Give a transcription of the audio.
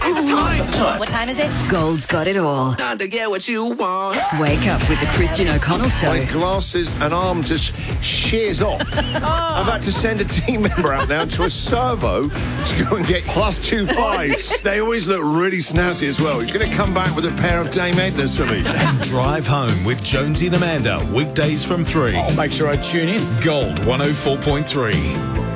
It's time. What time is it? Gold's got it all. Time to get what you want. Wake up with the Christian O'Connell Show. My glasses and arm just shears off. I've had to send a team member out now to a servo to go and get +2 fives. They always look really snazzy as well. You're going to come back with a pair of Dame Ednas for me. Drive home with Jonesy and Amanda, weekdays from 3. I'll make sure I tune in. Gold 104.3.